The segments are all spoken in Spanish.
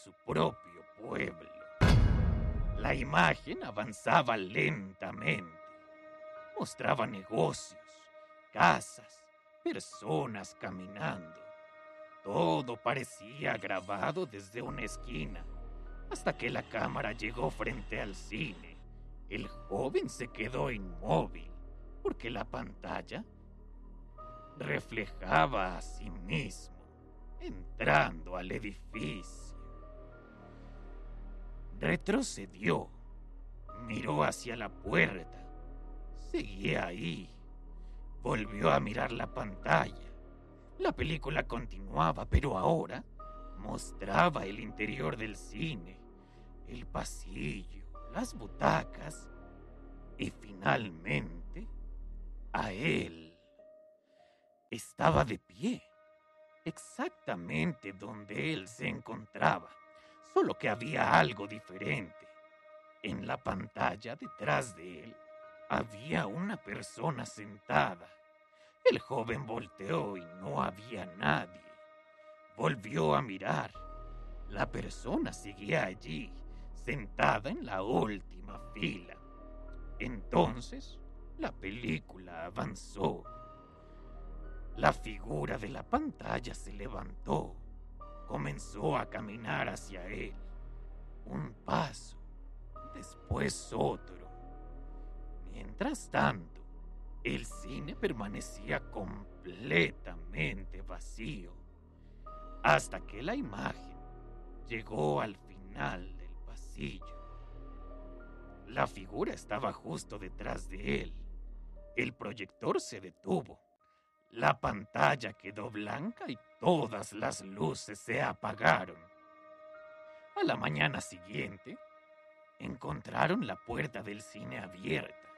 su propio pueblo. La imagen avanzaba lentamente. Mostraba negocios, casas, personas caminando. Todo parecía grabado desde una esquina, hasta que la cámara llegó frente al cine. El joven se quedó inmóvil, porque la pantalla reflejaba a sí mismo, entrando al edificio. Retrocedió, miró hacia la puerta. Seguía ahí. Volvió a mirar la pantalla. La película continuaba, pero ahora mostraba el interior del cine, el pasillo, las butacas y finalmente a él. Estaba de pie, exactamente donde él se encontraba, solo que había algo diferente. En la pantalla detrás de él había una persona sentada. El joven volteó y no había nadie. Volvió a mirar. La persona seguía allí, sentada en la última fila. Entonces, la película avanzó. La figura de la pantalla se levantó. Comenzó a caminar hacia él. Un paso, después otro. Mientras tanto, el cine permanecía completamente vacío, hasta que la imagen llegó al final del pasillo. La figura estaba justo detrás de él. El proyector se detuvo. La pantalla quedó blanca y todas las luces se apagaron. A la mañana siguiente, encontraron la puerta del cine abierta.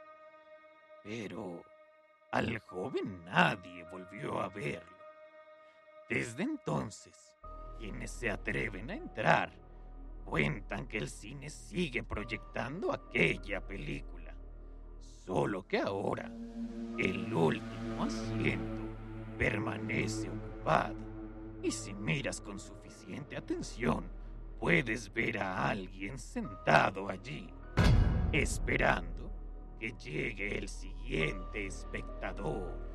Pero al joven nadie volvió a verlo. Desde entonces, quienes se atreven a entrar cuentan que el cine sigue proyectando aquella película, solo que ahora el último asiento permanece ocupado y si miras con suficiente atención puedes ver a alguien sentado allí, esperando que llegue el siguiente espectador.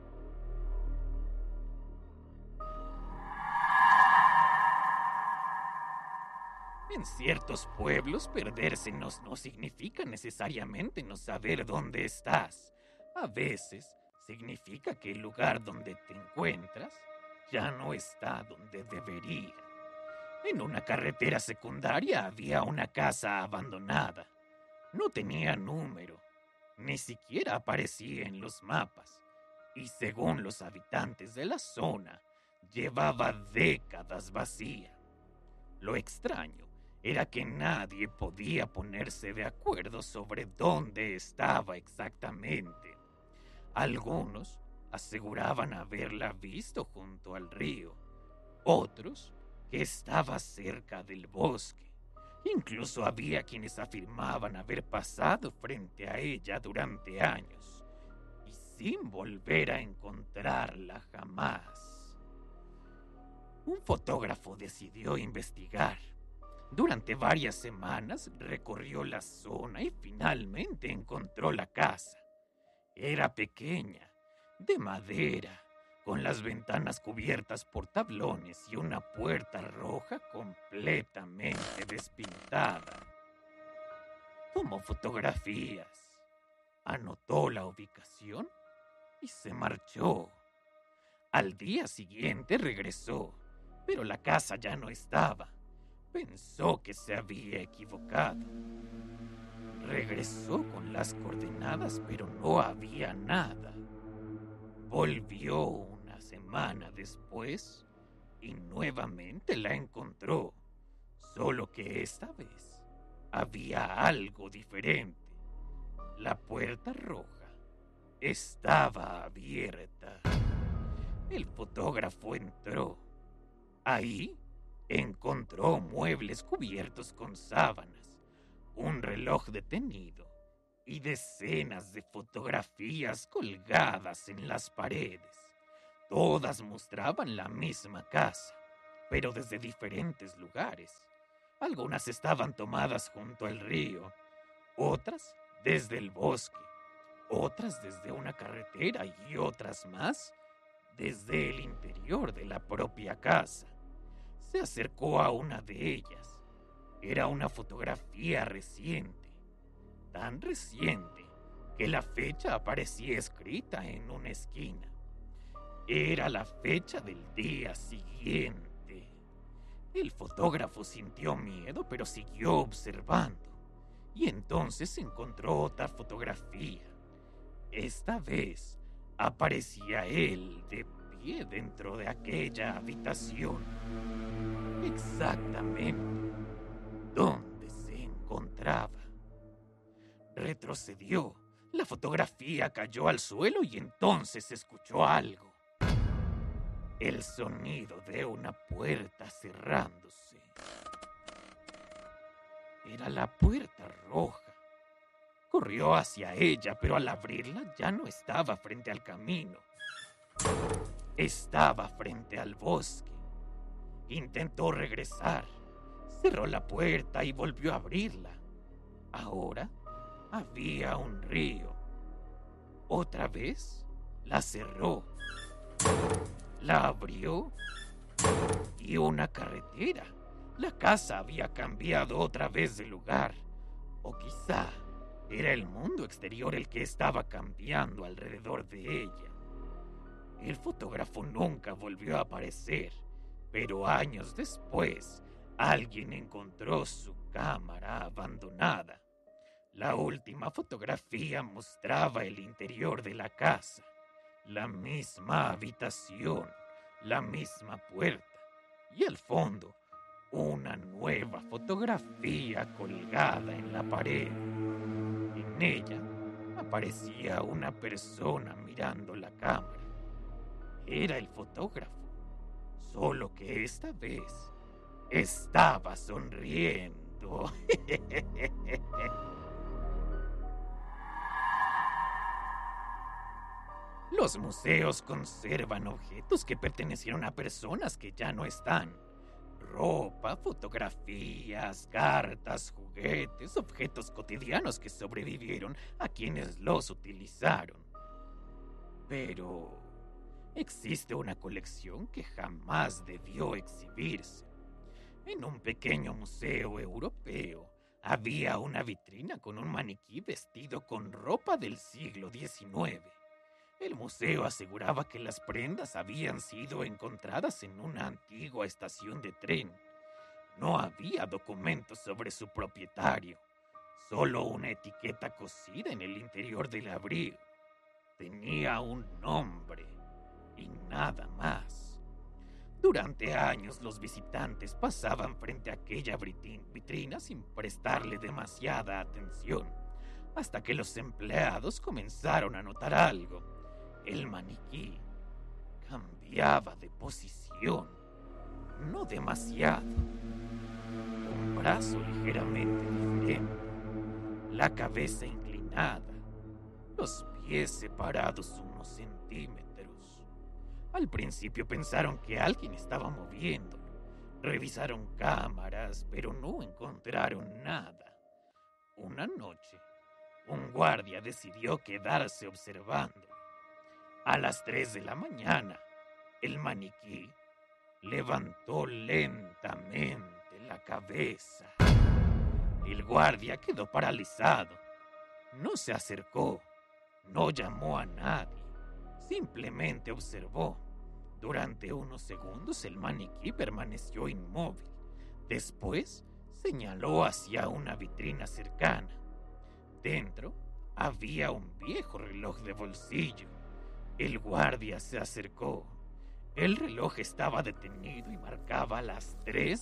En ciertos pueblos perderse no significa necesariamente no saber dónde estás. A veces significa que el lugar donde te encuentras ya no está donde debería. En una carretera secundaria había una casa abandonada. No tenía número, ni siquiera aparecía en los mapas. Y según los habitantes de la zona, llevaba décadas vacía. Lo extraño era que nadie podía ponerse de acuerdo sobre dónde estaba exactamente. Algunos aseguraban haberla visto junto al río, otros que estaba cerca del bosque. Incluso había quienes afirmaban haber pasado frente a ella durante años y sin volver a encontrarla jamás. Un fotógrafo decidió investigar. Durante varias semanas recorrió la zona y finalmente encontró la casa. Era pequeña, de madera, con las ventanas cubiertas por tablones y una puerta roja completamente despintada. Tomó fotografías, anotó la ubicación y se marchó. Al día siguiente regresó, pero la casa ya no estaba. Pensó que se había equivocado. Regresó con las coordenadas, pero no había nada. Volvió una semana después y nuevamente la encontró, solo que esta vez había algo diferente. La puerta roja estaba abierta. El fotógrafo entró. Ahí encontró muebles cubiertos con sábanas, un reloj detenido y decenas de fotografías colgadas en las paredes. Todas mostraban la misma casa, pero desde diferentes lugares. Algunas estaban tomadas junto al río, otras desde el bosque, otras desde una carretera y otras más desde el interior de la propia casa. Se acercó a una de ellas. Era una fotografía reciente, tan reciente que la fecha aparecía escrita en una esquina. Era la fecha del día siguiente. El fotógrafo sintió miedo, pero siguió observando. Y entonces encontró otra fotografía. Esta vez aparecía él de pie dentro de aquella habitación. Exactamente donde se encontraba. Retrocedió. La fotografía cayó al suelo y entonces escuchó algo. El sonido de una puerta cerrándose. Era la puerta roja. Corrió hacia ella, pero al abrirla ya no estaba frente al camino. Estaba frente al bosque. Intentó regresar. Cerró la puerta y volvió a abrirla. Ahora había un río. Otra vez la cerró. La abrió y una carretera. La casa había cambiado otra vez de lugar. O quizá era el mundo exterior el que estaba cambiando alrededor de ella. El fotógrafo nunca volvió a aparecer, pero años después, alguien encontró su cámara abandonada. La última fotografía mostraba el interior de la casa, la misma habitación, la misma puerta y al fondo una nueva fotografía colgada en la pared. En ella aparecía una persona mirando la cámara. Era el fotógrafo, solo que esta vez estaba sonriendo. Los museos conservan objetos que pertenecieron a personas que ya no están. Ropa, fotografías, cartas, juguetes, objetos cotidianos que sobrevivieron a quienes los utilizaron. Pero existe una colección que jamás debió exhibirse. En un pequeño museo europeo había una vitrina con un maniquí vestido con ropa del siglo XIX. El museo aseguraba que las prendas habían sido encontradas en una antigua estación de tren. No había documentos sobre su propietario, solo una etiqueta cosida en el interior del abrigo. Tenía un nombre y nada más. Durante años los visitantes pasaban frente a aquella vitrina sin prestarle demasiada atención, hasta que los empleados comenzaron a notar algo. El maniquí cambiaba de posición, no demasiado. Un brazo ligeramente diferente, la cabeza inclinada, los pies separados unos centímetros. Al principio pensaron que alguien estaba moviéndolo. Revisaron cámaras, pero no encontraron nada. Una noche, un guardia decidió quedarse observando. A las 3 de la mañana, el maniquí levantó lentamente la cabeza. El guardia quedó paralizado. No se acercó, no llamó a nadie, simplemente observó. Durante unos segundos el maniquí permaneció inmóvil. Después señaló hacia una vitrina cercana. Dentro había un viejo reloj de bolsillo. El guardia se acercó. El reloj estaba detenido y marcaba las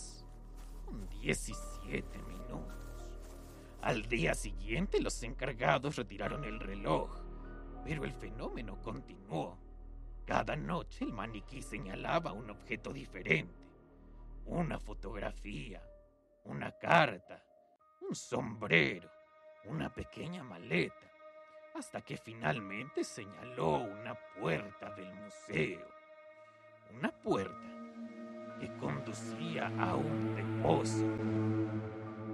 3:17. Al día siguiente los encargados retiraron el reloj, pero el fenómeno continuó. Cada noche el maniquí señalaba un objeto diferente. Una fotografía, una carta, un sombrero, una pequeña maleta, hasta que finalmente señaló una puerta del museo. Una puerta que conducía a un depósito.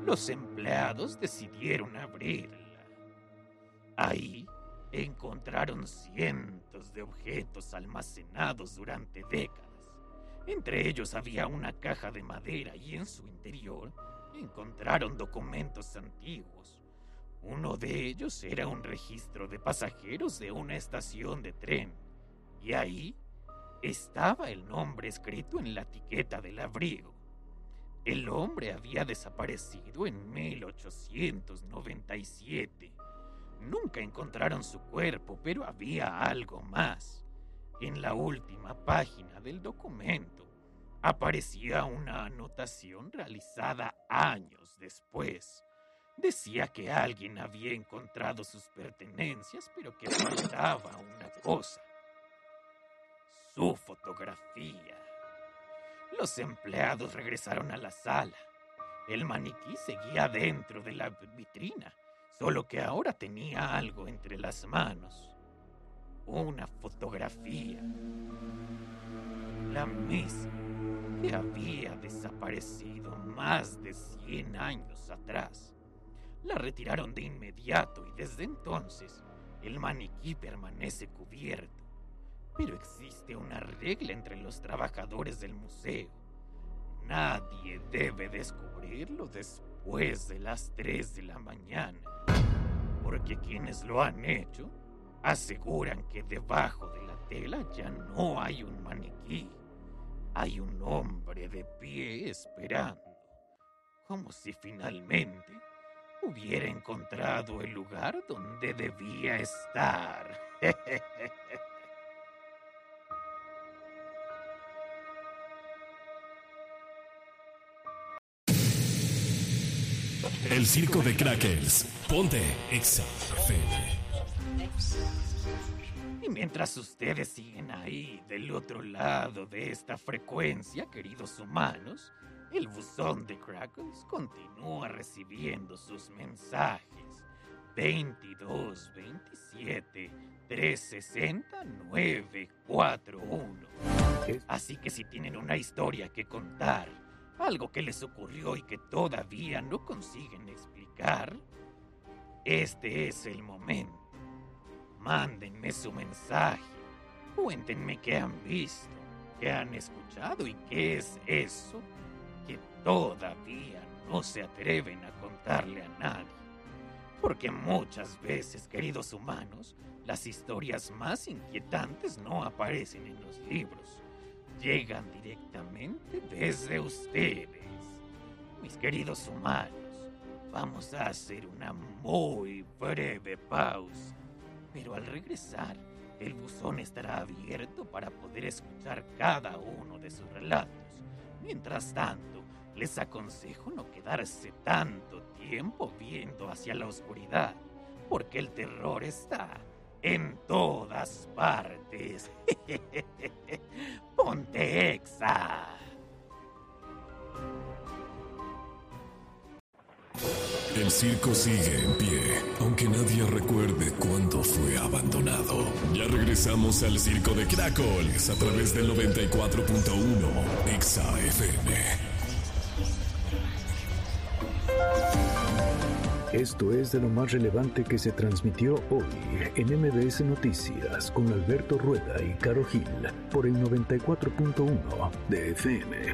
los empleados decidieron abrirla. Ahí encontraron cientos de objetos almacenados durante décadas. Entre ellos había una caja de madera y en su interior encontraron documentos antiguos. Uno de ellos era un registro de pasajeros de una estación de tren, y ahí estaba el nombre escrito en la etiqueta del abrigo. El hombre había desaparecido en 1897. Nunca encontraron su cuerpo, pero había algo más. En la última página del documento aparecía una anotación realizada años después. Decía que alguien había encontrado sus pertenencias, pero que faltaba una cosa: su fotografía. Los empleados regresaron a la sala. El maniquí seguía dentro de la vitrina, solo que ahora tenía algo entre las manos. Una fotografía. La misma que había desaparecido más de 100 años atrás. La retiraron de inmediato y desde entonces el maniquí permanece cubierto. Pero existe una regla entre los trabajadores del museo. Nadie debe descubrirlo después de las 3 de la mañana, porque quienes lo han hecho aseguran que debajo de la tela ya no hay un maniquí. Hay un hombre de pie esperando, como si finalmente hubiera encontrado el lugar donde debía estar. El circo de Crackers. Ponte Exa FM. Y mientras ustedes siguen ahí del otro lado de esta frecuencia, queridos humanos, el buzón de Crackles continúa recibiendo sus mensajes. 22 27 360 941. Así que si tienen una historia que contar, algo que les ocurrió y que todavía no consiguen explicar, este es el momento. Mándenme su mensaje. Cuéntenme qué han visto, qué han escuchado y qué es eso que todavía no se atreven a contarle a nadie. Porque muchas veces, queridos humanos, las historias más inquietantes no aparecen en los libros. Llegan directamente desde ustedes. Mis queridos humanos, vamos a hacer una muy breve pausa. Pero al regresar, el buzón estará abierto para poder escuchar cada uno de sus relatos. Mientras tanto, les aconsejo no quedarse tanto tiempo viendo hacia la oscuridad, porque el terror está en todas partes. Ponte Exa. El circo sigue en pie, aunque nadie recuerde cuándo fue abandonado. Ya regresamos al circo de Crackles a través del 94.1 Exa FM. Esto es de lo más relevante que se transmitió hoy en MBS Noticias con Alberto Rueda y Caro Gil por el 94.1 de FM.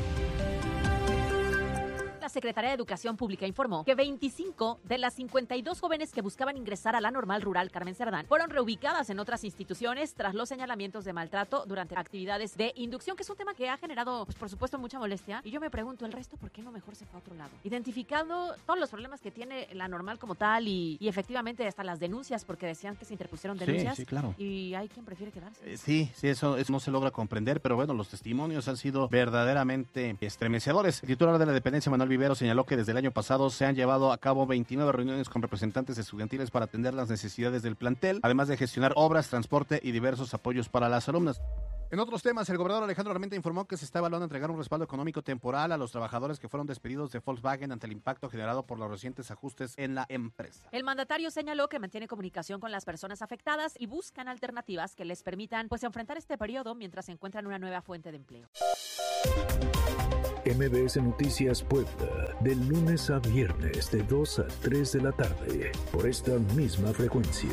La Secretaría de Educación Pública informó que 25 de las 52 jóvenes que buscaban ingresar a la Normal Rural Carmen Cerdán fueron reubicadas en otras instituciones tras los señalamientos de maltrato durante actividades de inducción, que es un tema que ha generado, pues, por supuesto, mucha molestia. Y yo me pregunto, ¿el resto por qué no mejor se fue a otro lado? Identificado todos los problemas que tiene la Normal como tal y efectivamente hasta las denuncias, porque decían que se interpusieron denuncias. Sí, claro. Y hay quien prefiere quedarse. Sí, eso no se logra comprender, pero bueno, los testimonios han sido verdaderamente estremecedores. El titular de la dependencia, Manuel Vivero, señaló que desde el año pasado se han llevado a cabo 29 reuniones con representantes estudiantiles para atender las necesidades del plantel, además de gestionar obras, transporte y diversos apoyos para las alumnas. En otros temas, el gobernador Alejandro Armenta informó que se está evaluando entregar un respaldo económico temporal a los trabajadores que fueron despedidos de Volkswagen ante el impacto generado por los recientes ajustes en la empresa. El mandatario señaló que mantiene comunicación con las personas afectadas y buscan alternativas que les permitan, pues, enfrentar este periodo mientras encuentran una nueva fuente de empleo. MBS Noticias Puebla, de lunes a viernes de 2 a 3 de la tarde, por esta misma frecuencia.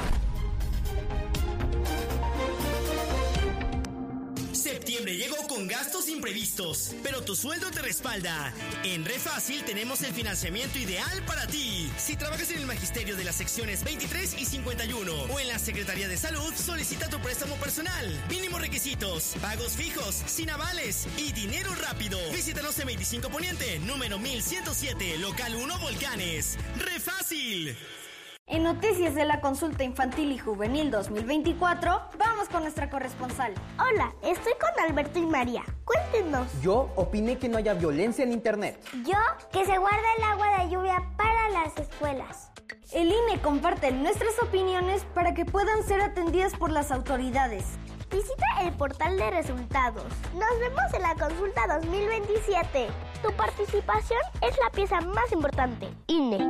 Septiembre llegó con gastos imprevistos, pero tu sueldo te respalda. En Refácil tenemos el financiamiento ideal para ti. Si trabajas en el magisterio de las secciones 23 y 51 o en la Secretaría de Salud, solicita tu préstamo personal. Mínimos requisitos, pagos fijos, sin avales y dinero rápido. Visítanos en 25 Poniente, número 1107, local 1 Volcanes. Refácil. En Noticias de la Consulta Infantil y Juvenil 2024, vamos con nuestra corresponsal. Hola, estoy con Alberto y María. Cuéntenos. Yo opiné que no haya violencia en internet. Yo, que se guarde el agua de lluvia para las escuelas. El INE comparte nuestras opiniones para que puedan ser atendidas por las autoridades. Visita el portal de resultados. Nos vemos en la consulta 2027. Tu participación es la pieza más importante. INE.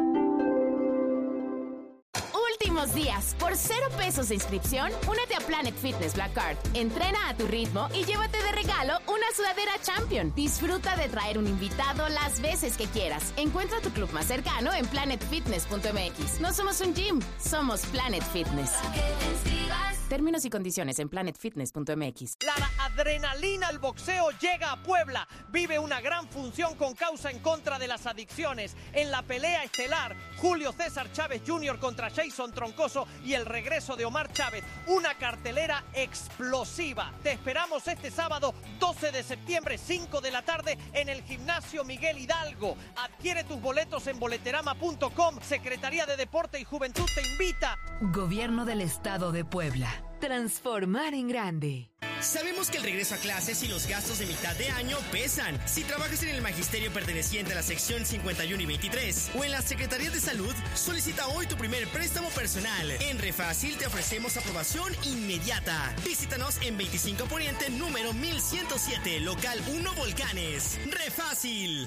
Últimos días, por 0 pesos de inscripción, únete a Planet Fitness Black Card. Entrena a tu ritmo y llévate de regalo una sudadera Champion. Disfruta de traer un invitado las veces que quieras. Encuentra tu club más cercano en planetfitness.mx. No somos un gym, somos Planet Fitness. Términos y condiciones en planetfitness.mx. La adrenalina al boxeo llega a Puebla. Vive una gran función con causa en contra de las adicciones. En la pelea estelar, Julio César Chávez Jr. contra Jason Troncoso y el regreso de Omar Chávez. Una cartelera explosiva. Te esperamos este sábado 12 de septiembre, 5 de la tarde, en el Gimnasio Miguel Hidalgo. Adquiere tus boletos en boleterama.com. Secretaría de Deporte y Juventud te invita. Gobierno del Estado de Puebla. Transformar en grande. Sabemos que el regreso a clases y los gastos de mitad de año pesan. Si trabajas en el magisterio perteneciente a la sección 51 y 23 o en la Secretaría de Salud, solicita hoy tu primer préstamo personal. En Refácil te ofrecemos aprobación inmediata. Visítanos en 25 Poniente, número 1107, local 1 Volcanes. Refácil.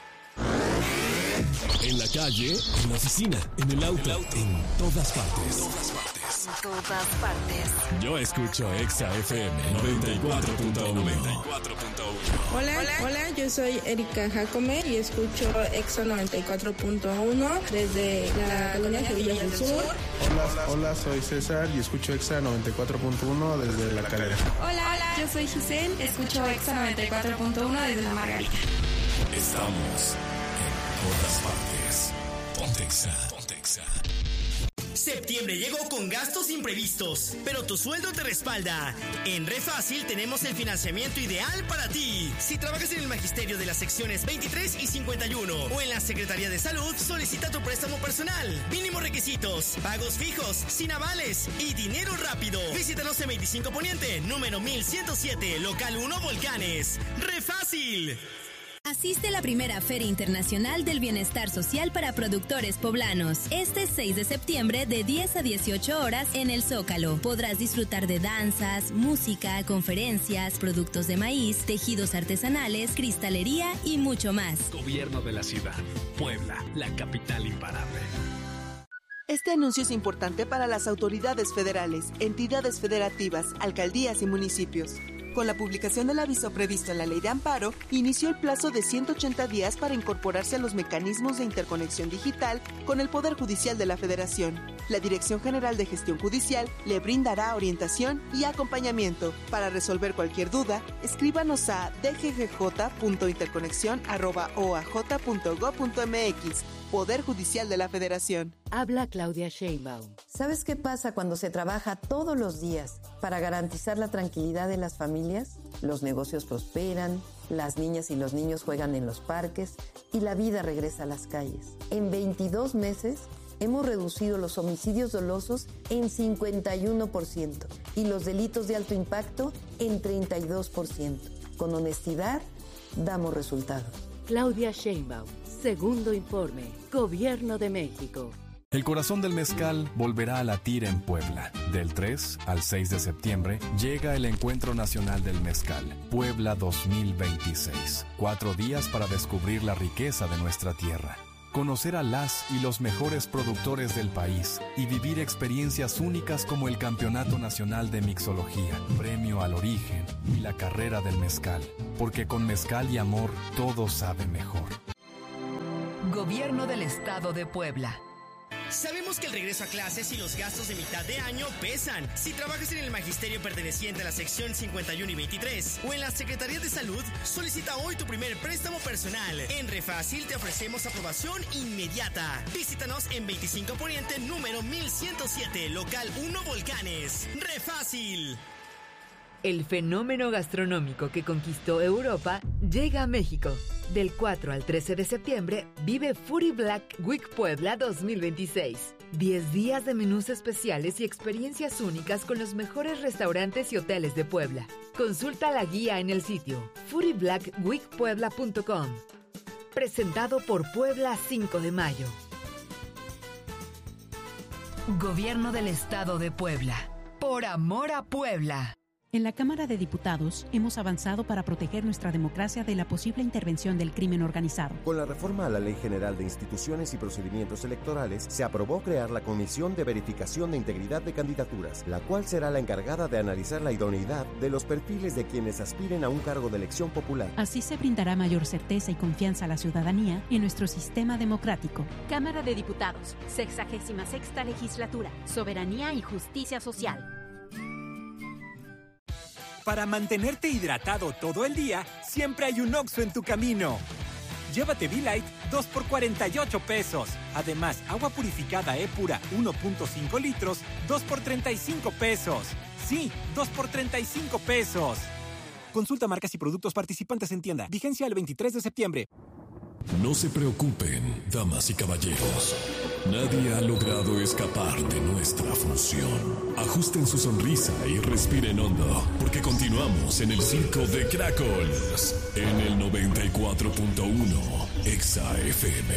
En la calle, en la oficina, en el auto, en todas partes. En todas partes. Yo escucho Exa FM 94.1. Hola, yo soy Erika Jacome y escucho Exa 94.1 desde la colonia Sevillas del Sur. Hola, soy César y escucho Exa 94.1 desde La Calera. Hola, yo soy Giselle, escucho Exa 94.1 desde La Margarita. Estamos en todas partes. Ponte Exa. Septiembre llegó con gastos imprevistos, pero tu sueldo te respalda. En Refácil tenemos el financiamiento ideal para ti. Si trabajas en el magisterio de las secciones 23 y 51 o en la Secretaría de Salud, solicita tu préstamo personal. Mínimos requisitos, pagos fijos, sin avales y dinero rápido. Visítanos en 25 Poniente, número 1107, local 1 Volcanes. Refácil. Asiste a la primera Feria Internacional del Bienestar Social para Productores Poblanos. Este 6 de septiembre de 10 a 18 horas en el Zócalo. Podrás disfrutar de danzas, música, conferencias, productos de maíz, tejidos artesanales, cristalería y mucho más. Gobierno de la ciudad. Puebla, la capital imparable. Este anuncio es importante para las autoridades federales, entidades federativas, alcaldías y municipios. Con la publicación del aviso previsto en la Ley de Amparo, inició el plazo de 180 días para incorporarse a los mecanismos de interconexión digital con el Poder Judicial de la Federación. La Dirección General de Gestión Judicial le brindará orientación y acompañamiento. Para resolver cualquier duda, escríbanos a dggj.interconexión@oaj.gov.mx. Poder Judicial de la Federación. Habla Claudia Sheinbaum. ¿Sabes qué pasa cuando se trabaja todos los días para garantizar la tranquilidad de las familias? Los negocios prosperan, las niñas y los niños juegan en los parques y la vida regresa a las calles. En 22 meses hemos reducido los homicidios dolosos en 51% y los delitos de alto impacto en 32%. Con honestidad, damos resultados. Claudia Sheinbaum. Segundo informe. Gobierno de México. El corazón del mezcal volverá a latir en Puebla. Del 3 al 6 de septiembre llega el Encuentro Nacional del Mezcal, Puebla 2026. 4 días para descubrir la riqueza de nuestra tierra. conocer a las y los mejores productores del país y vivir experiencias únicas como el Campeonato Nacional de Mixología, Premio al Origen y la Carrera del Mezcal, porque con mezcal y amor todo sabe mejor. Gobierno del Estado de Puebla. Sabemos que el regreso a clases y los gastos de mitad de año pesan. Si trabajas en el magisterio perteneciente a la sección 51 y 23 o en la Secretaría de Salud, solicita hoy tu primer préstamo personal. En Refácil te ofrecemos aprobación inmediata. Visítanos en 25 Poniente, número 1107, local 1 Volcanes. Refácil. El fenómeno gastronómico que conquistó Europa llega a México. Del 4 al 13 de septiembre, vive Foodie Black Week Puebla 2026. 10 días de menús especiales y experiencias únicas con los mejores restaurantes y hoteles de Puebla. Consulta la guía en el sitio foodieblackweekpuebla.com. Presentado por Puebla 5 de Mayo. Gobierno del Estado de Puebla. Por amor a Puebla. En la Cámara de Diputados hemos avanzado para proteger nuestra democracia de la posible intervención del crimen organizado. Con la reforma a la Ley General de Instituciones y Procedimientos Electorales, se aprobó crear la Comisión de Verificación de Integridad de Candidaturas, la cual será la encargada de analizar la idoneidad de los perfiles de quienes aspiren a un cargo de elección popular. Así se brindará mayor certeza y confianza a la ciudadanía en nuestro sistema democrático. Cámara de Diputados, 66ª Legislatura, Soberanía y Justicia Social. Para mantenerte hidratado todo el día, siempre hay un Oxxo en tu camino. Llévate V-Light 2 por 48 pesos. Además, agua purificada E-Pura 1.5 litros, 2 por 35 pesos. Sí, 2 por 35 pesos. Consulta marcas y productos participantes en tienda. Vigencia el 23 de septiembre. No se preocupen, damas y caballeros. Nadie ha logrado escapar de nuestra función. Ajusten su sonrisa y respiren hondo, porque continuamos en el Circo de Cracoles, en el 94.1 Exa FM.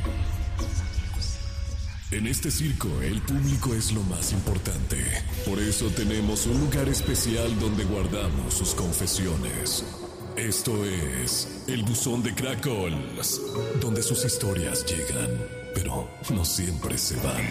En este circo, el público es lo más importante. Por eso tenemos un lugar especial donde guardamos sus confesiones. Esto es el Buzón de Cracoles, donde sus historias llegan, pero no siempre se van.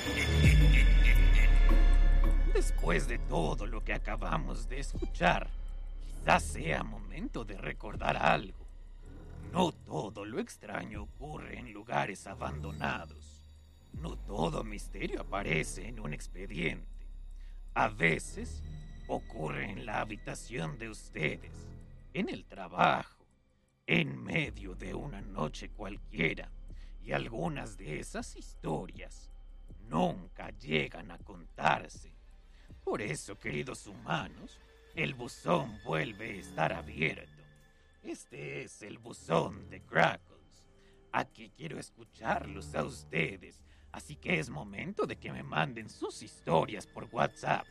Después de todo lo que acabamos de escuchar, quizás sea momento de recordar algo. No todo lo extraño ocurre en lugares abandonados. No todo misterio aparece en un expediente. A veces ocurre en la habitación de ustedes, en el trabajo, en medio de una noche cualquiera, y algunas de esas historias nunca llegan a contarse. Por eso, queridos humanos, el buzón vuelve a estar abierto. Este es el Buzón de Cracoles. Aquí quiero escucharlos a ustedes, así que es momento de que me manden sus historias por WhatsApp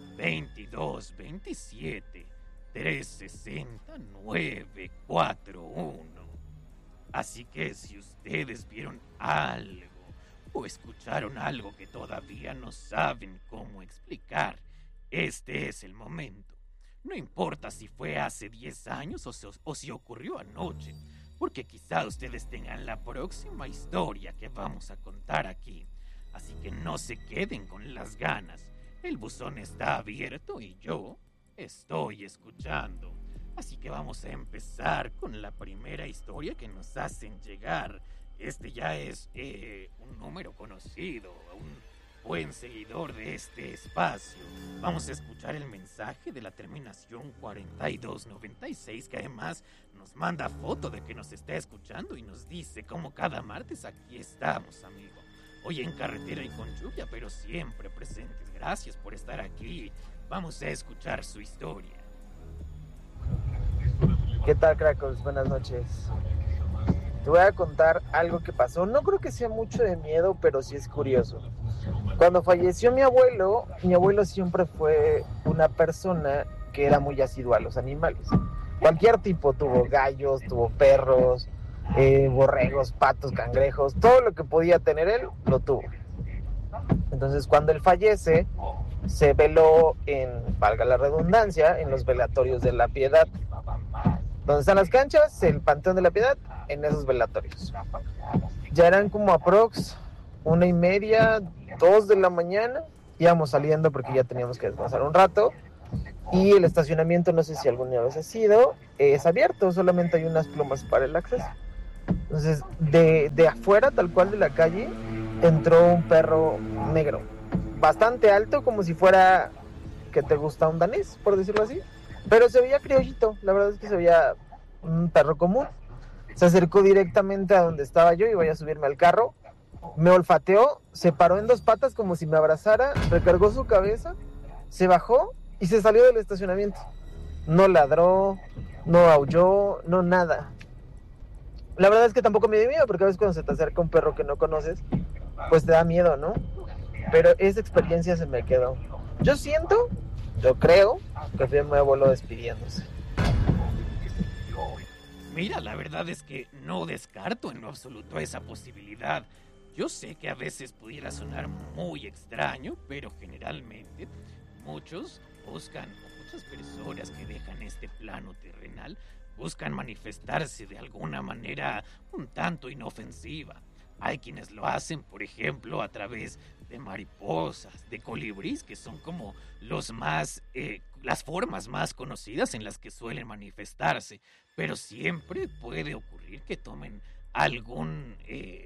2227 360 941. Así que si ustedes vieron algo o escucharon algo que todavía no saben cómo explicar, este es el momento. No importa si fue hace 10 años o si ocurrió anoche, porque quizá ustedes tengan la próxima historia que vamos a contar aquí. Así que no se queden con las ganas. El buzón está abierto y yo estoy escuchando. Así que vamos a empezar con la primera historia que nos hacen llegar. Este ya es un número conocido, un buen seguidor de este espacio. Vamos a escuchar el mensaje de la terminación 4296, que además nos manda foto de que nos está escuchando y nos dice como cada martes aquí estamos, amigo. Hoy en carretera y con lluvia, pero siempre presentes. Gracias por estar aquí. Vamos a escuchar su historia. ¿Qué tal, Cracoles? Buenas noches. Te voy a contar algo que pasó. No creo que sea mucho de miedo, pero sí es curioso. Cuando falleció mi abuelo siempre fue una persona que era muy asidua a los animales. Cualquier tipo, tuvo gallos, tuvo perros, borregos, patos, cangrejos, todo lo que podía tener él, lo tuvo. Entonces, cuando él fallece, se veló valga la redundancia, en los velatorios de La Piedad. Donde están las canchas, el Panteón de La Piedad, en esos velatorios. Ya eran como aprox 1:30, 2 de la mañana, íbamos saliendo porque ya teníamos que descansar un rato, y el estacionamiento, no sé si alguna vez ha sido, es abierto, solamente hay unas plumas para el acceso. Entonces, de afuera, tal cual de la calle, entró un perro negro, bastante alto, como si fuera, que te gusta, un danés, por decirlo así, pero se veía criollito, la verdad es que se veía un perro común. Se acercó directamente a donde estaba yo, iba a subirme al carro, me olfateó, se paró en 2 patas como si me abrazara, recargó su cabeza, se bajó y se salió del estacionamiento. No ladró, no aulló, no nada. La verdad es que tampoco me dio miedo, porque a veces cuando se te acerca un perro que no conoces, pues te da miedo, ¿no? Pero esa experiencia se me quedó. Yo creo que fue mi abuelo despidiéndose. Mira, la verdad es que no descarto en lo absoluto esa posibilidad. Yo sé que a veces pudiera sonar muy extraño, pero generalmente muchas personas que dejan este plano terrenal buscan manifestarse de alguna manera un tanto inofensiva. Hay quienes lo hacen, por ejemplo, a través de mariposas, de colibrís, que son como las formas más conocidas en las que suelen manifestarse. Pero siempre puede ocurrir que tomen algún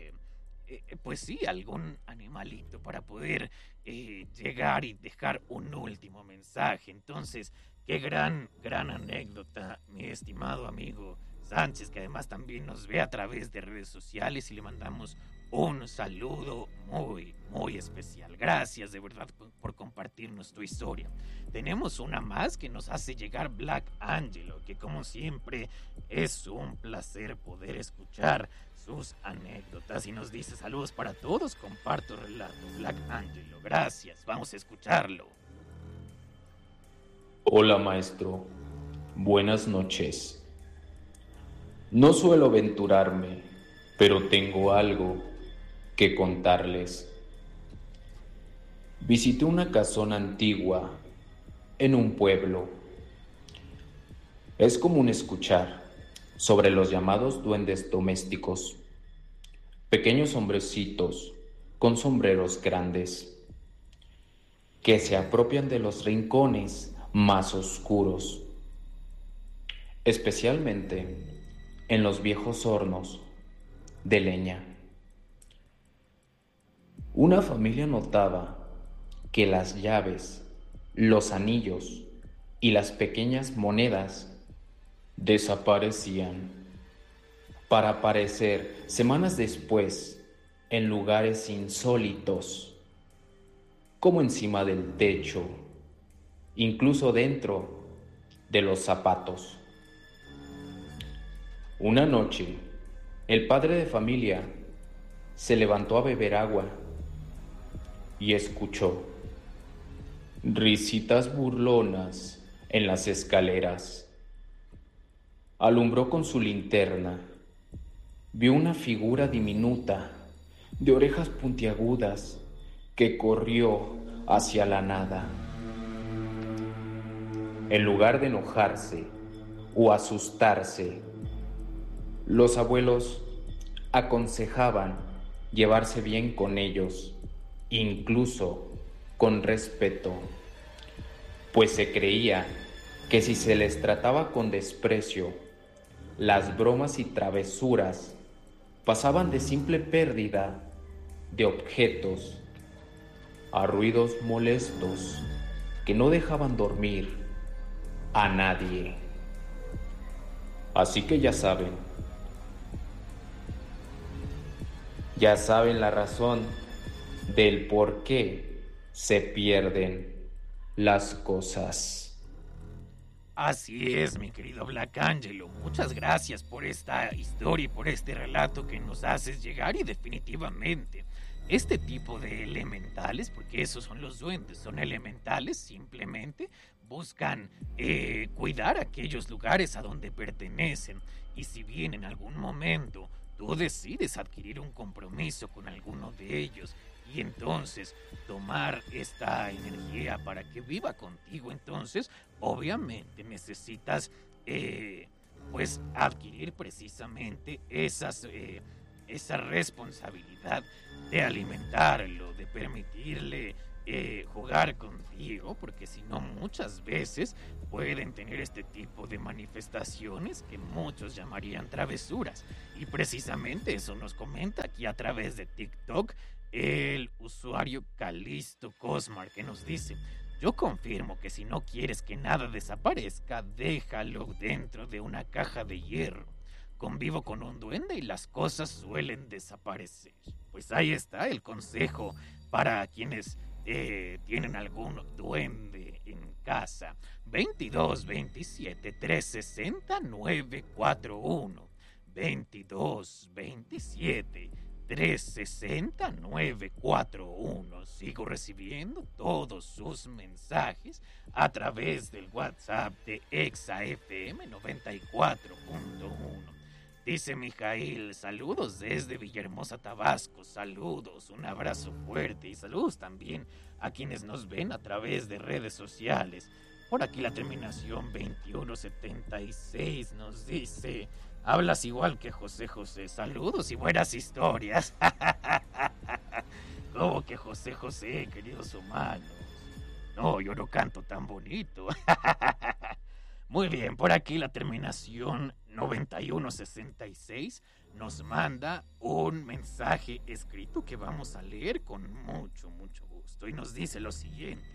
animalito para poder llegar y dejar un último mensaje. Entonces, qué gran anécdota, mi estimado amigo Sánchez, que además también nos ve a través de redes sociales, y le mandamos un saludo muy, muy especial. Gracias de verdad por compartirnos tu historia. Tenemos una más que nos hace llegar Black Angelo, que como siempre es un placer poder escuchar sus anécdotas, y nos dice: saludos para todos, comparto relato. Black Angelo, gracias, vamos a escucharlo. Hola maestro, buenas noches. No suelo aventurarme, pero tengo algo que contarles. Visité una casona antigua en un pueblo. Es común escuchar sobre los llamados duendes domésticos, pequeños hombrecitos con sombreros grandes, que se apropian de los rincones más oscuros, especialmente en los viejos hornos de leña. Una familia notaba que las llaves, los anillos y las pequeñas monedas desaparecían, para aparecer semanas después en lugares insólitos, como encima del techo, incluso dentro de los zapatos. Una noche, el padre de familia se levantó a beber agua y escuchó risitas burlonas en las escaleras. Alumbró con su linterna. Vio una figura diminuta, de orejas puntiagudas, que corrió hacia la nada. En lugar de enojarse o asustarse, los abuelos aconsejaban llevarse bien con ellos, incluso con respeto, pues se creía que si se les trataba con desprecio, las bromas y travesuras pasaban de simple pérdida de objetos a ruidos molestos que no dejaban dormir a nadie. Así que ya saben la razón del por qué se pierden las cosas. Así es, mi querido Black Angelo. Muchas gracias por esta historia y por este relato que nos haces llegar, y definitivamente este tipo de elementales, porque esos son los duendes, son elementales, simplemente buscan cuidar aquellos lugares a donde pertenecen. Y si bien en algún momento tú decides adquirir un compromiso con alguno de ellos y entonces tomar esta energía para que viva contigo, entonces obviamente necesitas pues adquirir precisamente esa responsabilidad de alimentarlo, de permitirle jugar contigo, porque si no muchas veces pueden tener este tipo de manifestaciones que muchos llamarían travesuras. Y precisamente eso nos comenta aquí a través de TikTok el usuario Calisto Cosmar, que nos dice: yo confirmo que si no quieres que nada desaparezca, déjalo dentro de una caja de hierro. Convivo con un duende y las cosas suelen desaparecer. Pues ahí está el consejo para quienes tienen algún duende en casa. 22 27 360 941. 22 27 360 941. Sigo recibiendo todos sus mensajes a través del WhatsApp de Exa FM 94.1. Dice Mijail: saludos desde Villahermosa, Tabasco. Saludos, un abrazo fuerte y saludos también a quienes nos ven a través de redes sociales. Por aquí la terminación 2176 nos dice: hablas igual que José José. Saludos y buenas historias. ¿Cómo que José José, queridos humanos? No, yo no canto tan bonito. Muy bien, por aquí la terminación 9166 nos manda un mensaje escrito que vamos a leer con mucho gusto. Y nos dice lo siguiente: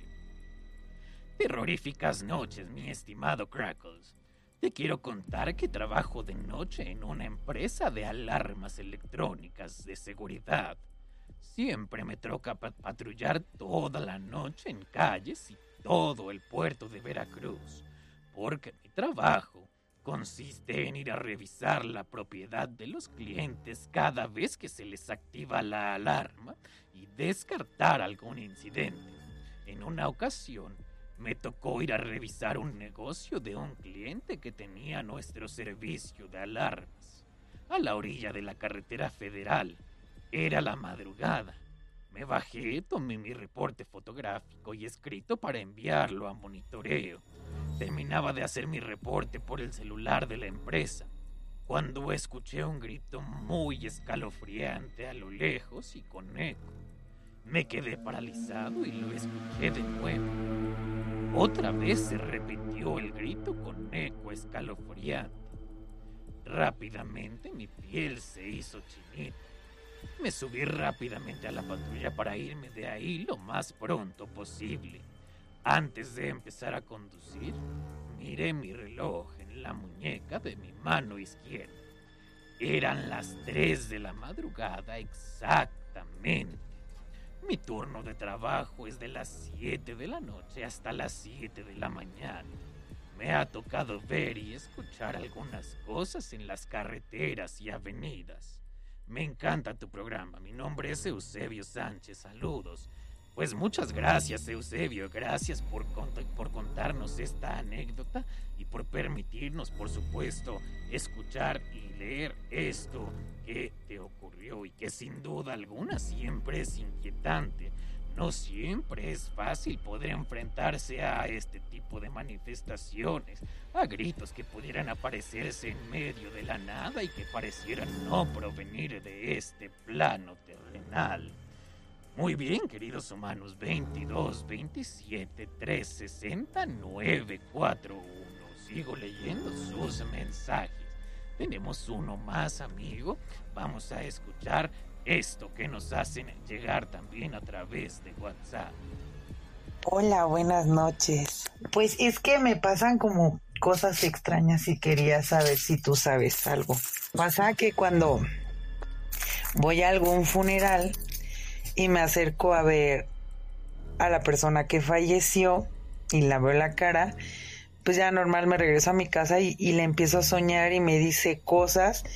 terroríficas noches, mi estimado Crackles. Te quiero contar que trabajo de noche en una empresa de alarmas electrónicas de seguridad. Siempre me toca patrullar toda la noche en calles y todo el puerto de Veracruz, porque mi trabajo consiste en ir a revisar la propiedad de los clientes cada vez que se les activa la alarma y descartar algún incidente. En una ocasión me tocó ir a revisar un negocio de un cliente que tenía nuestro servicio de alarmas a la orilla de la carretera federal. Era la madrugada. Me bajé, tomé mi reporte fotográfico y escrito para enviarlo a monitoreo. Terminaba de hacer mi reporte por el celular de la empresa cuando escuché un grito muy escalofriante a lo lejos y con eco. Me quedé paralizado y lo escuché de nuevo. Otra vez se repitió el grito con eco escalofriante. Rápidamente mi piel se hizo chinita. Me subí rápidamente a la patrulla para irme de ahí lo más pronto posible. Antes de empezar a conducir, miré mi reloj en la muñeca de mi mano izquierda. Eran las 3 de la madrugada exactamente. Mi turno de trabajo es de las 7 de la noche hasta las 7 de la mañana. Me ha tocado ver y escuchar algunas cosas en las carreteras y avenidas. Me encanta tu programa. Mi nombre es Eusebio Sánchez. Saludos. Pues muchas gracias, Eusebio. Gracias por contarnos esta anécdota y por permitirnos, por supuesto, escuchar y leer esto que te ocurrió y que sin duda alguna siempre es inquietante. No siempre es fácil poder enfrentarse a este tipo de manifestaciones, a gritos que pudieran aparecerse en medio de la nada y que parecieran no provenir de este plano terrenal. Muy bien, queridos humanos, 22 27 360 941. Sigo leyendo sus mensajes. Tenemos uno más, amigo. Vamos a escuchar esto que nos hacen llegar también a través de WhatsApp. Hola, buenas noches. Pues es que me pasan como cosas extrañas y quería saber si tú sabes algo. Pasa que cuando voy a algún funeral y me acerco a ver a la persona que falleció y la veo la cara, pues ya normal me regreso a mi casa y le empiezo a soñar y me dice cosas.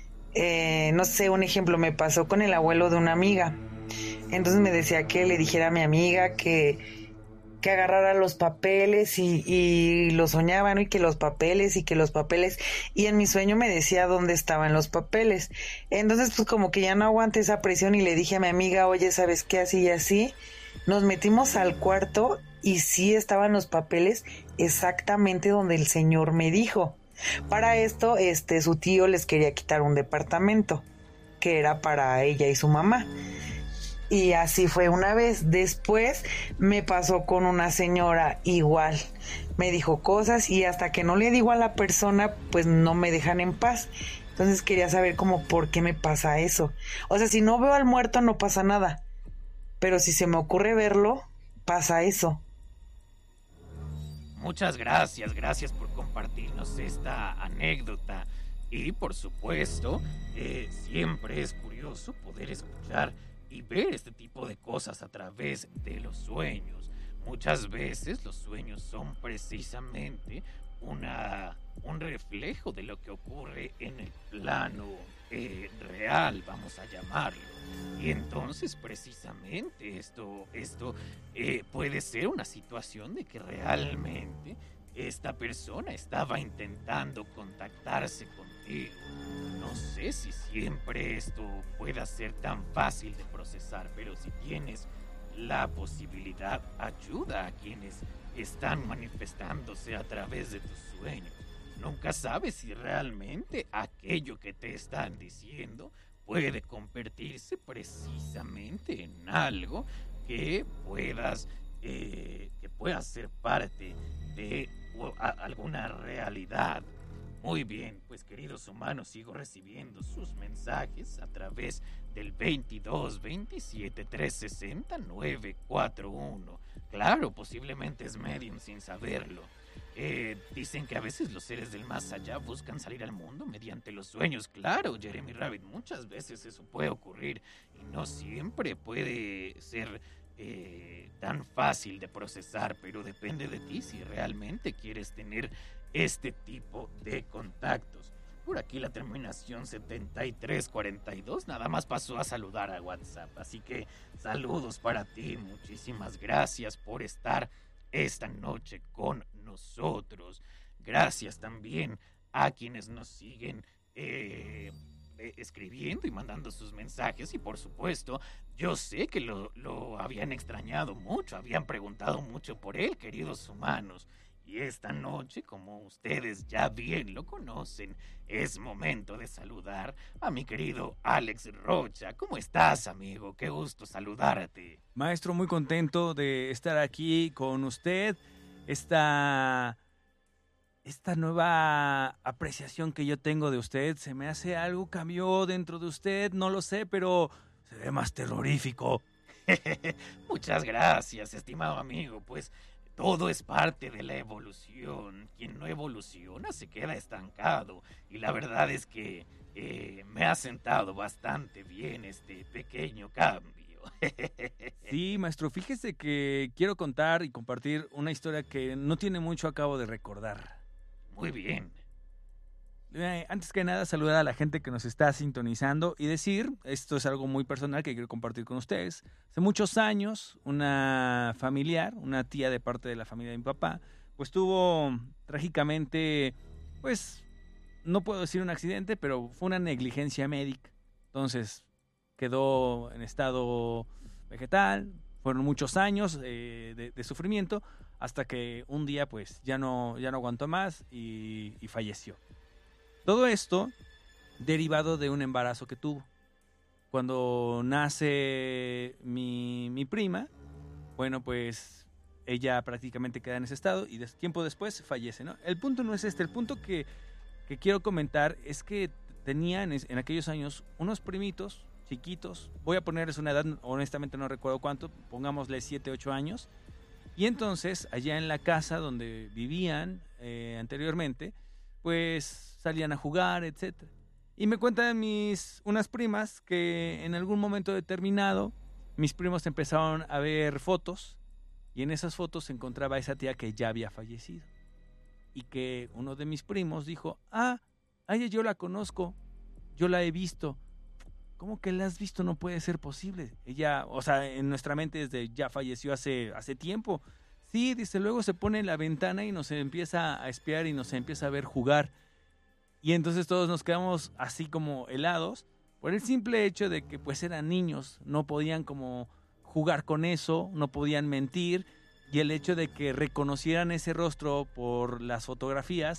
No sé, un ejemplo me pasó con el abuelo de una amiga. Entonces me decía que le dijera a mi amiga que agarrara los papeles y lo soñaba, ¿no? Y que los papeles y en mi sueño me decía dónde estaban los papeles. Entonces pues como que ya no aguanté esa presión y le dije a mi amiga: oye, ¿sabes qué? Así y así. Nos metimos al cuarto y sí estaban los papeles exactamente donde el señor me dijo. Para esto, su tío les quería quitar un departamento que era para ella y su mamá. Y así fue una vez. Después me pasó con una señora igual. Me dijo cosas y hasta que no le digo a la persona, pues no me dejan en paz. Entonces quería saber como por qué me pasa eso. O sea, si no veo al muerto no pasa nada. Pero si se me ocurre verlo, pasa eso. Muchas gracias por compartirnos esta anécdota. Y por supuesto, siempre es curioso poder escuchar y ver este tipo de cosas a través de los sueños. Muchas veces los sueños son precisamente un reflejo de lo que ocurre en el plano real, vamos a llamarlo. Y entonces precisamente esto puede ser una situación de que realmente esta persona estaba intentando contactarse contigo. No sé si siempre esto pueda ser tan fácil de procesar, pero si tienes la posibilidad, ayuda a quienes están manifestándose a través de tus sueños. Nunca sabes si realmente aquello que te están diciendo puede convertirse precisamente en algo que pueda ser parte de alguna realidad. Muy bien, pues queridos humanos, sigo recibiendo sus mensajes a través del 22 27 360 941. Claro, posiblemente es medium sin saberlo. Dicen que a veces los seres del más allá buscan salir al mundo mediante los sueños. Claro, Jeremy Rabbit, muchas veces eso puede ocurrir y no siempre puede ser tan fácil de procesar, pero depende de ti si realmente quieres tener este tipo de contactos. Por aquí la terminación 7342 nada más pasó a saludar a WhatsApp, así que saludos para ti, muchísimas gracias por estar esta noche con nosotros. Gracias también a quienes nos siguen escribiendo y mandando sus mensajes, y por supuesto yo sé que lo habían extrañado mucho, habían preguntado mucho por él, queridos humanos. Y esta noche, como ustedes ya bien lo conocen, es momento de saludar a mi querido Alex Rocha. ¿Cómo estás, amigo? Qué gusto saludarte. Maestro, muy contento de estar aquí con usted. Esta nueva apreciación que yo tengo de usted, se me hace algo cambió dentro de usted, no lo sé, pero se ve más terrorífico. Muchas gracias, estimado amigo, pues todo es parte de la evolución. Quien no evoluciona se queda estancado. Y la verdad es que me ha sentado bastante bien este pequeño cambio. Sí, maestro, fíjese que quiero contar y compartir una historia que no tiene mucho acabo de recordar. Muy bien. Antes que nada, saludar a la gente que nos está sintonizando y decir, esto es algo muy personal que quiero compartir con ustedes. Hace muchos años, una familiar, una tía de parte de la familia de mi papá, pues tuvo trágicamente, pues, no puedo decir un accidente, pero fue una negligencia médica. Entonces, quedó en estado vegetal, fueron muchos años de sufrimiento, hasta que un día, pues, ya no aguantó más y falleció. Todo esto derivado de un embarazo que tuvo. Cuando nace mi prima, bueno, pues ella prácticamente queda en ese estado y tiempo después fallece, ¿no? El punto no es este, el punto que quiero comentar es que tenía en aquellos años unos primitos chiquitos, voy a ponerles una edad, honestamente no recuerdo cuánto, pongámosle 7, 8 años, y entonces allá en la casa donde vivían anteriormente, pues salían a jugar, etcétera. Y me cuentan unas primas que en algún momento determinado mis primos empezaron a ver fotos y en esas fotos se encontraba esa tía que ya había fallecido. Y que uno de mis primos dijo, a ella yo la conozco, yo la he visto. ¿Cómo que la has visto? No puede ser posible. Ella, o sea, en nuestra mente ya falleció hace tiempo. Sí, dice, luego se pone en la ventana y nos empieza a espiar y nos empieza a ver jugar. Y entonces todos nos quedamos así como helados por el simple hecho de que pues eran niños, no podían como jugar con eso, no podían mentir, y el hecho de que reconocieran ese rostro por las fotografías,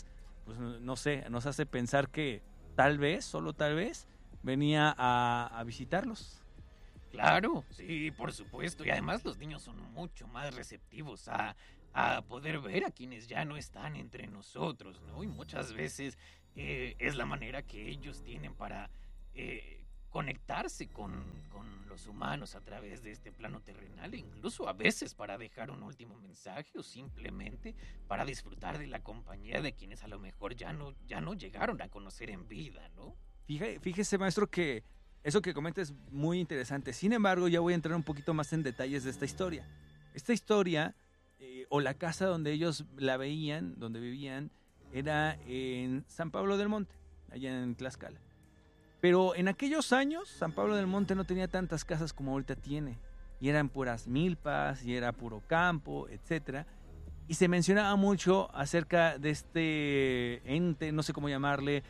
pues no sé, nos hace pensar que tal vez, solo tal vez, venía a visitarlos. Claro, sí, por supuesto. Y además los niños son mucho más receptivos a poder ver a quienes ya no están entre nosotros, ¿no? Y muchas veces es la manera que ellos tienen para conectarse con los humanos a través de este plano terrenal, e incluso a veces para dejar un último mensaje o simplemente para disfrutar de la compañía de quienes a lo mejor ya no llegaron a conocer en vida, ¿no? Fíjese, maestro, que eso que comenta es muy interesante. Sin embargo, ya voy a entrar un poquito más en detalles de esta historia. Esta historia, o la casa donde ellos la veían, donde vivían, era en San Pablo del Monte, allá en Tlaxcala. Pero en aquellos años, San Pablo del Monte no tenía tantas casas como ahorita tiene. Y eran puras milpas, y era puro campo, etcétera. Y se mencionaba mucho acerca de este ente, no sé cómo llamarle,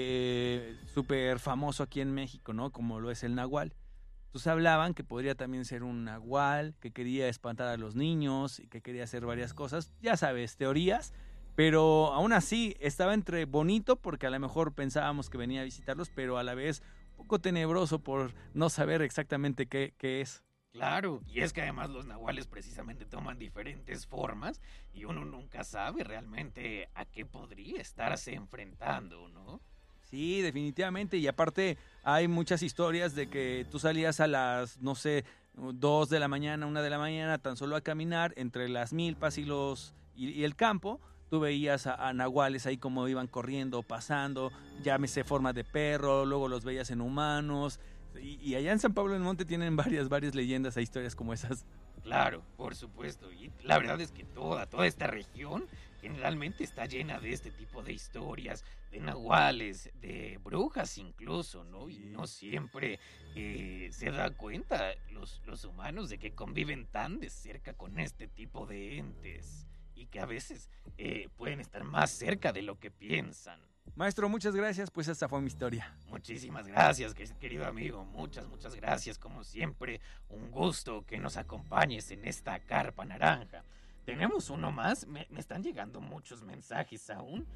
súper famoso aquí en México, ¿no? Como lo es el nahual. Entonces hablaban que podría también ser un nahual, que quería espantar a los niños, y que quería hacer varias cosas. Ya sabes, teorías. Pero aún así estaba entre bonito porque a lo mejor pensábamos que venía a visitarlos, pero a la vez un poco tenebroso por no saber exactamente qué es. Claro, y es que además los nahuales precisamente toman diferentes formas y uno nunca sabe realmente a qué podría estarse enfrentando, ¿no? Sí, definitivamente, y aparte hay muchas historias de que tú salías a las, no sé, 2 de la mañana, 1 de la mañana, tan solo a caminar entre las milpas y el campo. Tú veías a nahuales ahí como iban corriendo, pasando, llámese forma de perro, luego los veías en humanos. Y allá en San Pablo del Monte tienen varias leyendas e historias como esas. Claro, por supuesto. Y la verdad es que toda esta región generalmente está llena de este tipo de historias, de nahuales, de brujas incluso, ¿no? Y no siempre se da cuenta los humanos de que conviven tan de cerca con este tipo de entes. Y que a veces pueden estar más cerca de lo que piensan. Maestro, muchas gracias, pues esta fue mi historia. Muchísimas gracias, querido amigo, muchas gracias, como siempre, un gusto que nos acompañes en esta carpa naranja. Tenemos uno más, me están llegando muchos mensajes aún.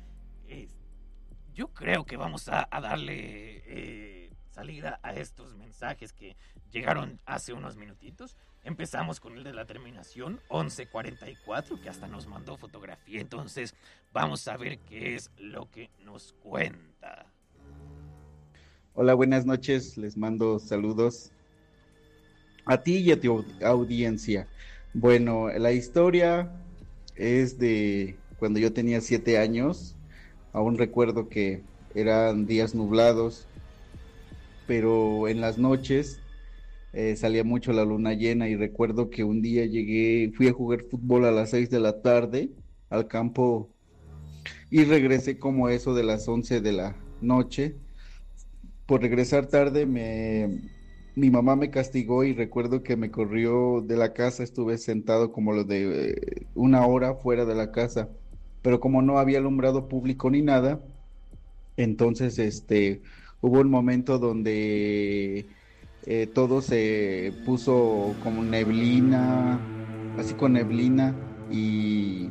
Yo creo que vamos a darle salida a estos mensajes que llegaron hace unos minutitos. Empezamos con el de la terminación 1144, que hasta nos mandó fotografía. Entonces vamos a ver qué es lo que nos cuenta. Hola, buenas noches, les mando saludos a ti y a tu audiencia. Bueno, la historia es de cuando yo tenía 7 años. Aún recuerdo que eran días nublados, pero en las noches salía mucho la luna llena, y recuerdo que un día fui a jugar fútbol a las 6 de la tarde al campo y regresé como eso de las 11 de la noche. Por regresar tarde mi mamá me castigó y recuerdo que me corrió de la casa. Estuve sentado como lo de 1 hora fuera de la casa, pero como no había alumbrado público ni nada, entonces hubo un momento donde todo se puso como neblina, así con neblina, y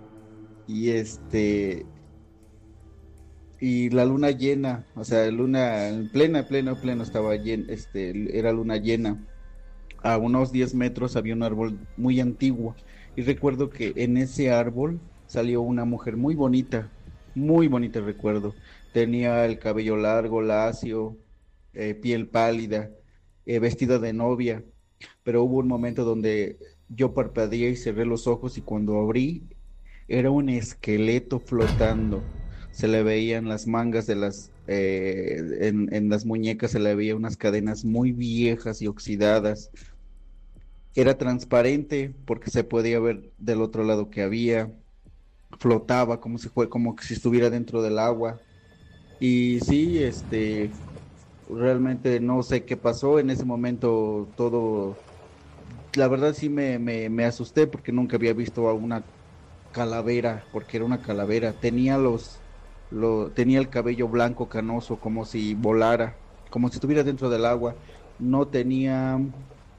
la luna llena, o sea, luna en pleno estaba llena, era luna llena. A unos 10 metros había un árbol muy antiguo, y recuerdo que en ese árbol salió una mujer muy bonita recuerdo. Tenía el cabello largo, lacio, piel pálida, vestida de novia, pero hubo un momento donde yo parpadeé y cerré los ojos, y cuando abrí era un esqueleto flotando. Se le veían las mangas de en las muñecas, se le veían unas cadenas muy viejas y oxidadas. Era transparente porque se podía ver del otro lado que había. Flotaba como si estuviera dentro del agua. Y sí, realmente no sé qué pasó en ese momento. Todo, la verdad sí me asusté porque nunca había visto a una calavera, porque era una calavera. Tenía tenía el cabello blanco canoso, como si volara, como si estuviera dentro del agua. No tenía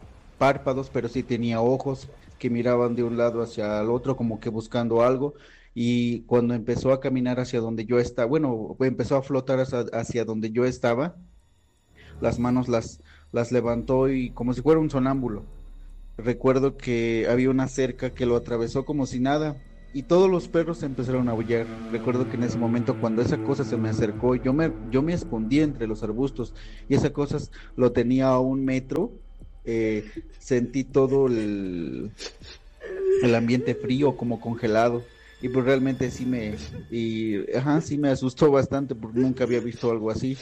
párpados, pero sí tenía ojos que miraban de un lado hacia el otro, como que buscando algo. y cuando empezó a caminar hacia donde yo estaba, bueno, empezó a flotar hacia donde yo estaba, las manos las levantó y como si fuera un sonámbulo. Recuerdo que había una cerca que lo atravesó como si nada y todos los perros empezaron a aullar. Recuerdo que en ese momento, cuando esa cosa se me acercó, yo me escondí entre los arbustos y esa cosa lo tenía a 1 metro. Sentí todo el ambiente frío, como congelado, y pues realmente sí me asustó bastante porque nunca había visto algo así.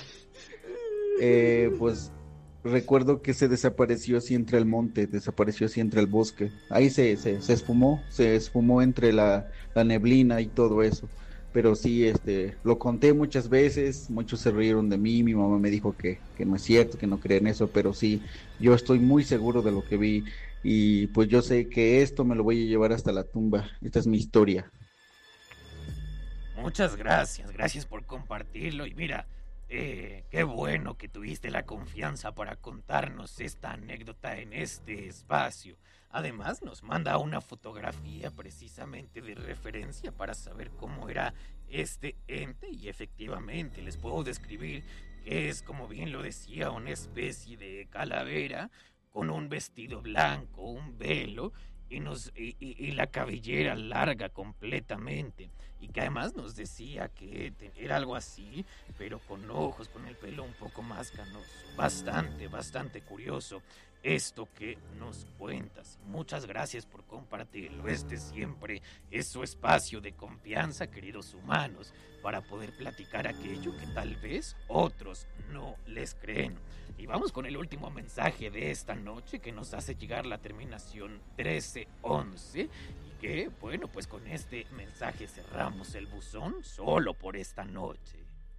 Pues recuerdo que se desapareció así entre el monte, desapareció así entre el bosque. Ahí se esfumó entre la neblina y todo eso. Pero sí, lo conté muchas veces, muchos se rieron de mí, mi mamá me dijo que no es cierto, que no creen eso, pero sí, yo estoy muy seguro de lo que vi y pues yo sé que esto me lo voy a llevar hasta la tumba. Esta es mi historia. Muchas gracias por compartirlo y mira, qué bueno que tuviste la confianza para contarnos esta anécdota en este espacio. Además, nos manda una fotografía precisamente de referencia para saber cómo era este ente y efectivamente les puedo describir que es, como bien lo decía, una especie de calavera con un vestido blanco, un velo y la cabellera larga completamente, y que además nos decía que era algo así, pero con ojos, con el pelo un poco más canoso. Bastante curioso esto que nos cuentas. Muchas gracias por compartirlo. Este siempre es su espacio de confianza, queridos humanos, para poder platicar aquello que tal vez otros no les creen. Y vamos con el último mensaje de esta noche que nos hace llegar la terminación 1311 y que, bueno, pues con este mensaje cerramos el buzón solo por esta noche.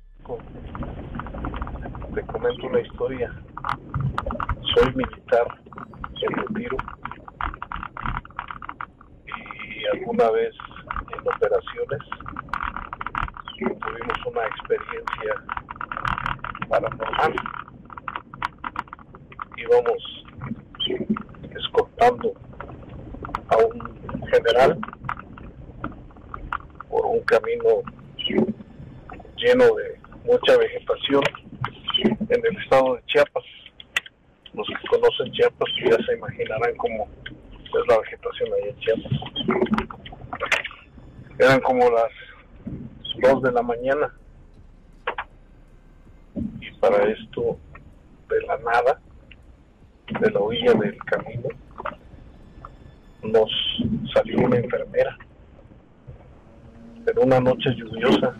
Te comento una historia. Soy militar en retiro y alguna vez en operaciones tuvimos una experiencia paranormal. Íbamos escoltando a un general por un camino lleno de mucha vegetación en el estado de Chiapas. Los que conocen Chiapas ya se imaginarán cómo es la vegetación ahí en Chiapas. Eran como las 2 de la mañana y para esto, de la nada, de la orilla del camino, nos salió una enfermera en una noche lluviosa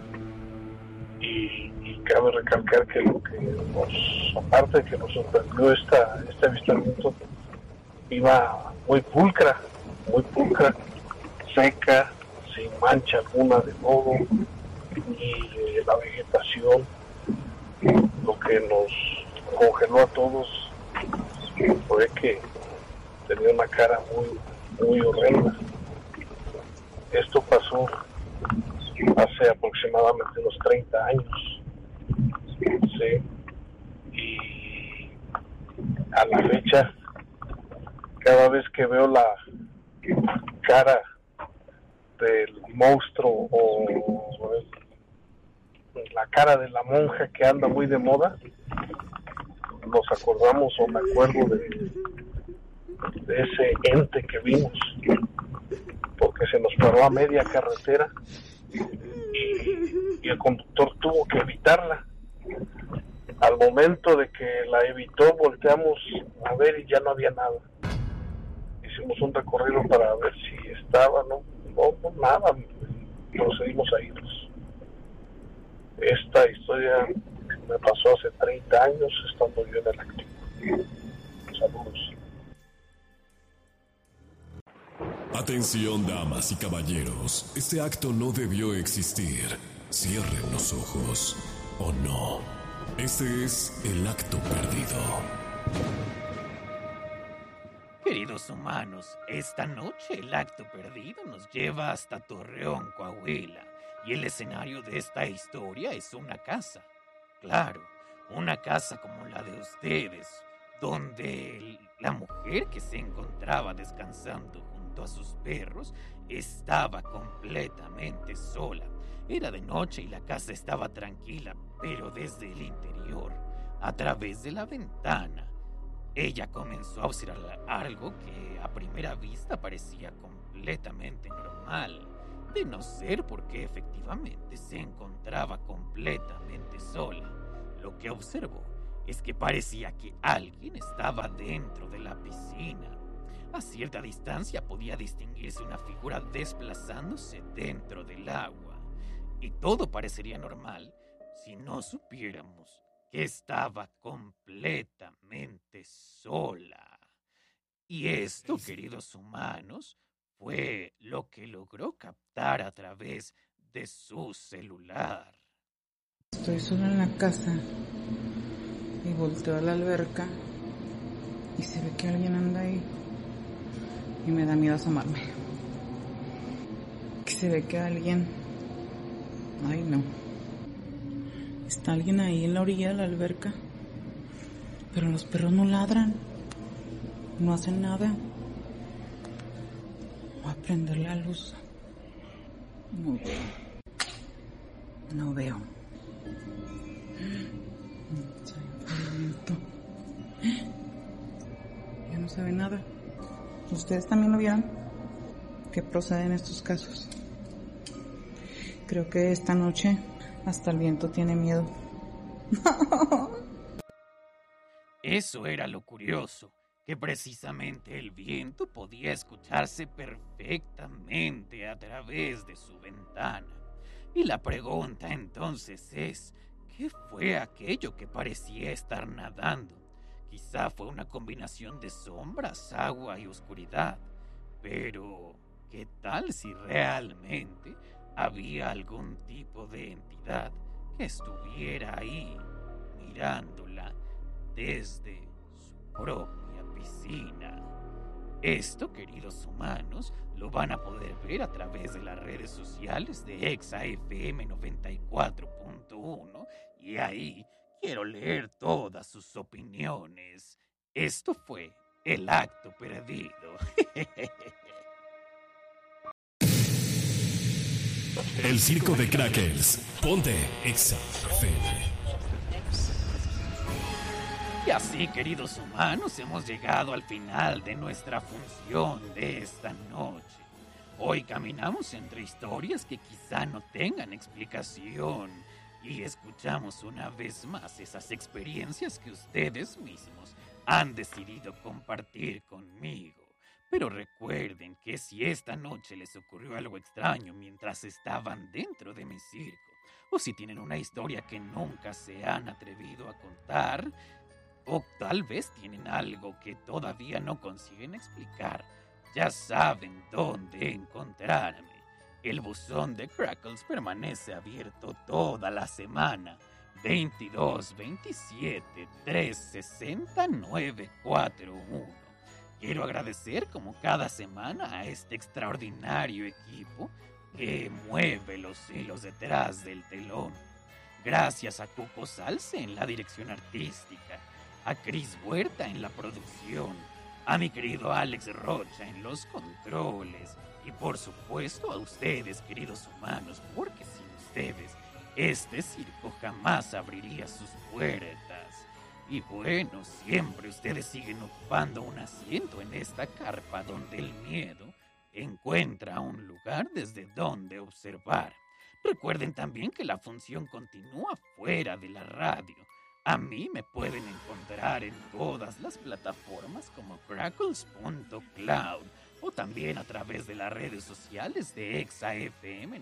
y cabe recalcar que lo que aparte de que nos sorprendió este avistamiento, iba muy pulcra, seca, sin mancha alguna de lodo y de la vegetación. Lo que nos congeló a todos fue que tenía una cara muy horrenda. Esto pasó hace aproximadamente unos 30 años. Sí. Y a la fecha, cada vez que veo la cara del monstruo o la cara de la monja que anda muy de moda, nos acordamos o me acuerdo de ese ente que vimos, porque se nos paró a media carretera y el conductor tuvo que evitarla. Al momento de que la evitó, volteamos a ver y ya no había nada. Hicimos un recorrido para ver si estaba, no nada, procedimos a irnos. Esta historia me pasó hace 30 años estando yo en el activo. Saludos. Atención, damas y caballeros, este acto no debió existir. Cierren los ojos, o no. Este es el acto perdido. Queridos humanos, esta noche el acto perdido nos lleva hasta Torreón, Coahuila, y el escenario de esta historia es una casa. Claro, una casa como la de ustedes, donde la mujer que se encontraba descansando junto junto a sus perros, estaba completamente sola. Era de noche y la casa estaba tranquila, pero desde el interior, a través de la ventana, ella comenzó a observar algo que a primera vista parecía completamente normal, de no ser porque efectivamente se encontraba completamente sola. Lo que observó es que parecía que alguien estaba dentro de la piscina. A cierta distancia podía distinguirse una figura desplazándose dentro del agua. Y todo parecería normal si no supiéramos que estaba completamente sola. Y esto, queridos humanos, fue lo que logró captar a través de su celular. Estoy sola en la casa y volteo a la alberca y se ve que alguien anda ahí y me da miedo asomarme. Que se ve que alguien... Ay, no. Está alguien ahí en la orilla de la alberca, pero los perros no ladran, no hacen nada. Voy a prender la luz. No veo. Ya no se ve nada. ¿Ustedes también lo vieron? ¿Qué procede en estos casos? Creo que esta noche hasta el viento tiene miedo. Eso era lo curioso, que precisamente el viento podía escucharse perfectamente a través de su ventana. Y la pregunta entonces es, ¿qué fue aquello que parecía estar nadando? Quizá fue una combinación de sombras, agua y oscuridad. Pero, ¿qué tal si realmente había algún tipo de entidad que estuviera ahí mirándola desde su propia piscina? Esto, queridos humanos, lo van a poder ver a través de las redes sociales de Exa FM 94.1 y ahí quiero leer todas sus opiniones. Esto fue El Acto Perdido. El circo de Crackers. Ponte Exa FM. Y así, queridos humanos, hemos llegado al final de nuestra función de esta noche. Hoy caminamos entre historias que quizá no tengan explicación y escuchamos una vez más esas experiencias que ustedes mismos han decidido compartir conmigo. Pero recuerden que si esta noche les ocurrió algo extraño mientras estaban dentro de mi circo, o si tienen una historia que nunca se han atrevido a contar, o tal vez tienen algo que todavía no consiguen explicar, ya saben dónde encontrarme. El buzón de Crackles permanece abierto toda la semana. 22 27 360 941. Quiero agradecer como cada semana a este extraordinario equipo que mueve los hilos detrás del telón. Gracias a Cuco Salce en la dirección artística, a Cris Huerta en la producción, a mi querido Alex Rocha en los controles y por supuesto a ustedes, queridos humanos, porque sin ustedes este circo jamás abriría sus puertas. Y bueno, siempre ustedes siguen ocupando un asiento en esta carpa donde el miedo encuentra un lugar desde donde observar. Recuerden también que la función continúa fuera de la radio. A mí me pueden encontrar en todas las plataformas como crackles.cloud o también a través de las redes sociales de Exa FM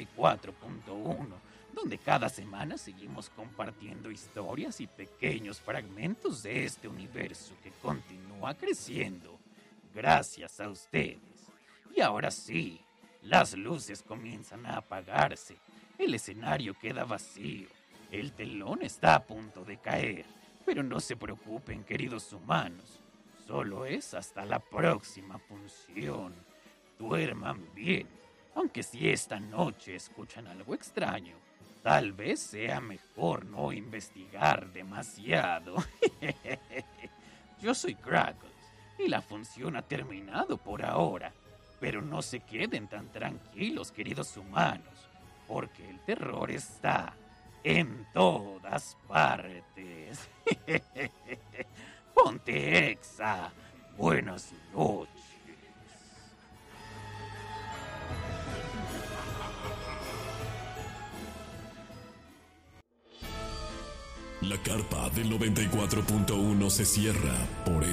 94.1, donde cada semana seguimos compartiendo historias y pequeños fragmentos de este universo que continúa creciendo gracias a ustedes. Y ahora sí, las luces comienzan a apagarse, el escenario queda vacío. El telón está a punto de caer, pero no se preocupen, queridos humanos. Solo es hasta la próxima función. Duerman bien, aunque si esta noche escuchan algo extraño, tal vez sea mejor no investigar demasiado. Yo soy Crackles y la función ha terminado por ahora. Pero no se queden tan tranquilos, queridos humanos, porque el terror está en todas partes. Ponte Exa. Buenas noches. La carpa del 94.1 se cierra por